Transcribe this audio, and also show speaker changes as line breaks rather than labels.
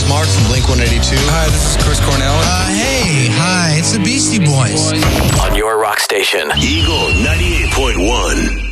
Mark from Blink-182.
Hi, this is Chris Cornell.
Hi, it's the Beastie Boys.
On your rock station,
Eagle 98.1.